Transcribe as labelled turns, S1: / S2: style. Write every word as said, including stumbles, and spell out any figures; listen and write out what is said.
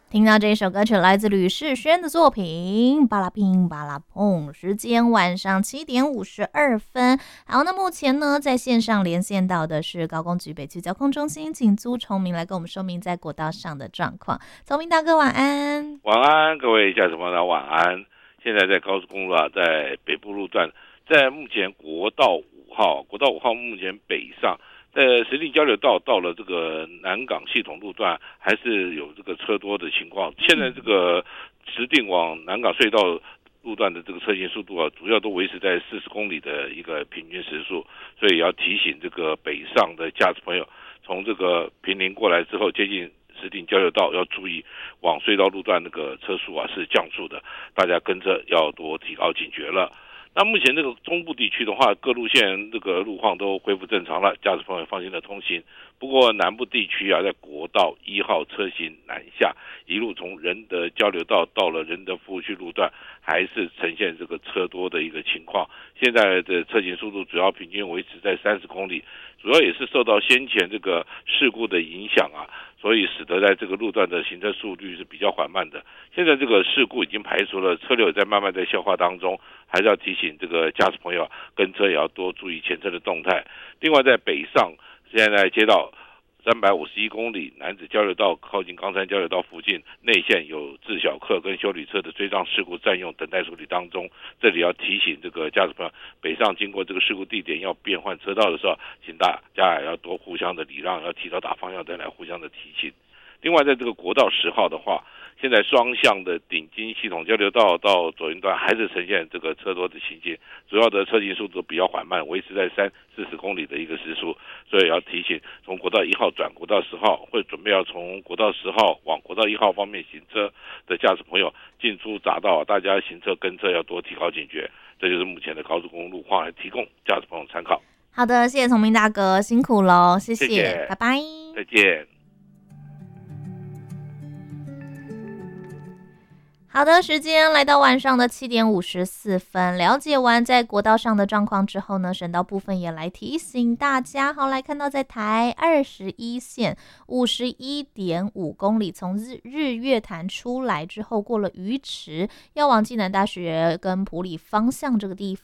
S1: 听到这首歌曲来自吕士轩的作品《巴拉乒巴拉碰》，时间晚上七点五十二分。好，那目前呢，在线上连线到的是高工局北区交通中心，请朱崇明来跟我们说明在国道上的状况。崇明大哥，晚安。
S2: 晚安，各位驾驶朋友，晚安。现在在高速公路啊，在北部路段，在目前国道五号，国道五号目前北上。在石碇交流道到了这个南港系统路段，还是有这个车多的情况。现在这个石碇往南港隧道路段的这个车行速度啊，主要都维持在四十公里的一个平均时速，所以要提醒这个北上的驾驶朋友，从这个坪林过来之后，接近石碇交流道要注意往隧道路段那个车速啊是降速的，大家跟着要多提高警觉了。那目前这个中部地区的话，各路线这个路况都恢复正常了，驾驶朋友放心的通行。不过南部地区啊，在国道一号车行南下，一路从仁德交流道到了仁德服务区路段，还是呈现这个车多的一个情况。现在的车行速度主要平均维持在三十公里，主要也是受到先前这个事故的影响啊，所以使得在这个路段的行车速率是比较缓慢的。现在这个事故已经排除了，车流也在慢慢在消化当中，还是要提醒这个驾驶朋友跟车也要多注意前车的动态。另外在北上，现在接到三百五十一公里南子交流道靠近冈山交流道附近内线有自小客跟休旅车的追撞事故占用等待处理当中，这里要提醒这个驾驶朋友北上经过这个事故地点要变换车道的时候，请大家也要多互相的礼让，要提早打方向灯来互相的提醒。另外在这个国道十号的话，现在双向的顶金系统交流道到左营段还是呈现这个车多的情形，主要的车行速度比较缓慢，维持在三四十公里的一个时速，所以要提醒从国道一号转国道十号，或准备要从国道十号往国道一号方面行车的驾驶朋友，进出匝道，大家行车跟车要多提高警觉。这就是目前的高速公路路况，来提供驾驶朋友参考。
S1: 好的，谢谢崇明大哥，辛苦喽，谢谢，
S2: 谢谢，
S1: 拜拜，
S2: 再见。
S1: 好的，时间来到晚上的七点五十四分。了解完在国道上的状况之后呢，省道部分也来提醒大家。好，来看到在台二十一线五十一点五公里，从日日月潭出来之后，过了鱼池，要往暨南大学跟埔里方向这个地